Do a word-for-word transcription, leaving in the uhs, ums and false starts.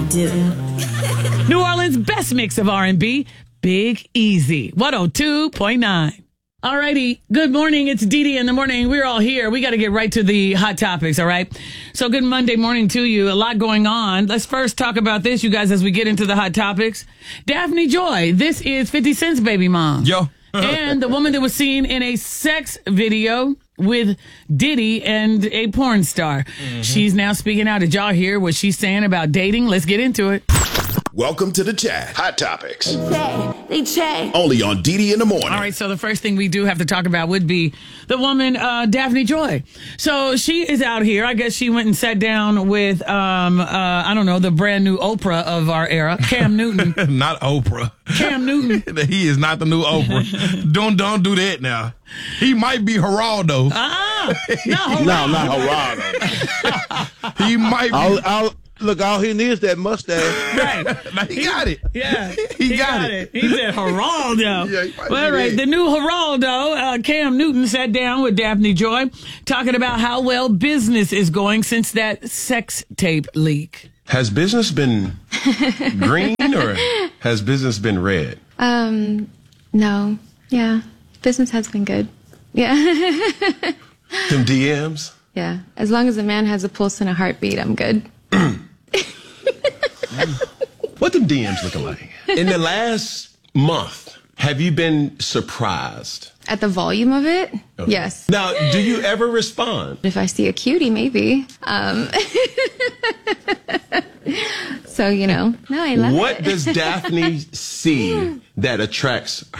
do. New Orleans' best mix of R and B, Big Easy, one oh two point nine. All righty. Good morning. It's Dee Dee in the morning. We're all here. We got to get right to the hot topics, all right? So good Monday morning to you. A lot going on. Let's first talk about this, you guys, as we get into the hot topics. Daphne Joy. This is fifty Cent's baby mom. Yo. And the woman that was seen in a sex video with Diddy and a porn star. Mm-hmm. She's now speaking out. Did y'all hear what she's saying about dating? Let's get into it. Welcome to the chat. Hot Topics. They check. They check. Only on Dee Dee in the morning. All right, so the first thing we do have to talk about would be the woman, uh, Daphne Joy. So she is out here. I guess she went and sat down with, um, uh, I don't know, the brand new Oprah of our era, Cam Newton. Not Oprah. Cam Newton. He is not the new Oprah. don't don't do that now. He might be Geraldo. Ah, no, no, not Geraldo. He might be. I'll, I'll, look, all he needs is that mustache. Right. Now, he, he got it. Yeah. He, he got, got it. it. He said Geraldo. Yeah, he well, all right. The new Geraldo, uh, Cam Newton, sat down with Daphne Joy, talking about how well business is going since that sex tape leak. Has business been green or has business been red? Um, no. Yeah. Business has been good. Yeah. Them D Ms? Yeah. As long as a man has a pulse and a heartbeat, I'm good. What them D Ms looking like? In the last month, have you been surprised? At the volume of it? Okay. Yes. Now, do you ever respond? If I see a cutie, maybe. Um, so, you know, no, I love what it. does Daphne see that attracts